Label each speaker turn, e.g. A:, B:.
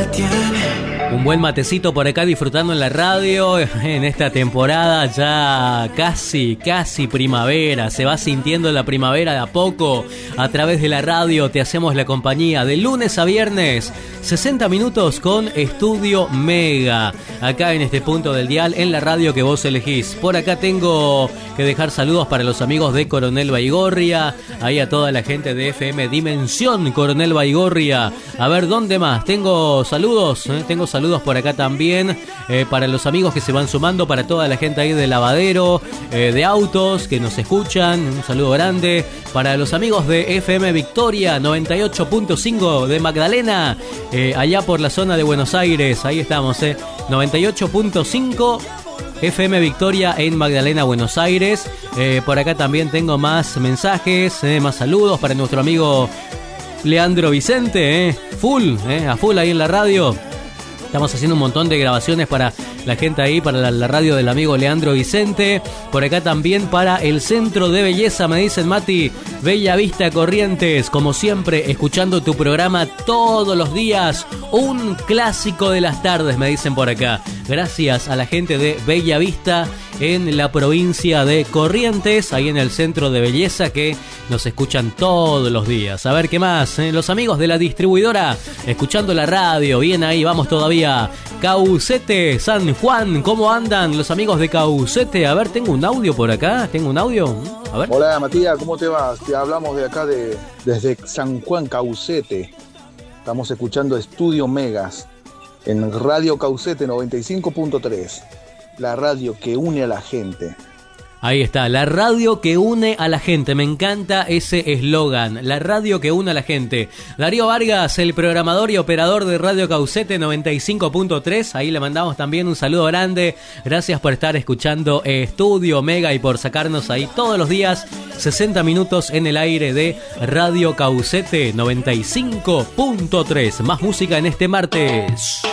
A: Un buen matecito por acá disfrutando en la radio en esta temporada ya casi primavera. Se va sintiendo la primavera de a poco. A través de la radio te hacemos la compañía de lunes a viernes. 60 minutos con Estudio Mega. Acá en este punto del dial, en la radio que vos elegís. Por acá tengo que dejar saludos para los amigos de Coronel Baigorria. Ahí a toda la gente de FM Dimensión Coronel Baigorria. A ver, ¿dónde más? Tengo saludos por acá también, para los amigos que se van sumando, para toda la gente ahí de lavadero, de autos que nos escuchan, un saludo grande, para los amigos de FM Victoria 98.5 de Magdalena, allá por la zona de Buenos Aires, ahí estamos, 98.5 FM Victoria en Magdalena, Buenos Aires. Por acá también tengo más mensajes, más saludos para nuestro amigo Leandro Vicente, a full ahí en la radio. Estamos haciendo un montón de grabaciones para la gente ahí, para la radio del amigo Leandro Vicente. Por acá también para el Centro de Belleza, me dicen Mati, Bella Vista Corrientes. Como siempre, escuchando tu programa todos los días. Un clásico de las tardes, me dicen por acá. Gracias a la gente de Bella Vista en la provincia de Corrientes, ahí en el Centro de Belleza, que nos escuchan todos los días. A ver qué más, los amigos de la distribuidora escuchando la radio, bien ahí, vamos todavía. Caucete, San Juan, ¿cómo andan los amigos de Caucete? A ver, tengo un audio por acá, a ver.
B: Hola Matías, ¿cómo te vas? Te hablamos de acá desde San Juan, Caucete. Estamos escuchando Estudio Megas en Radio Caucete 95.3. La radio que une a la gente.
A: Ahí está, la radio que une a la gente. Me encanta ese eslogan, la radio que une a la gente. Darío Vargas, el programador y operador de Radio Caucete 95.3. Ahí le mandamos también un saludo grande. Gracias por estar escuchando Estudio Mega y por sacarnos ahí todos los días 60 minutos en el aire de Radio Caucete 95.3. Más música en este martes.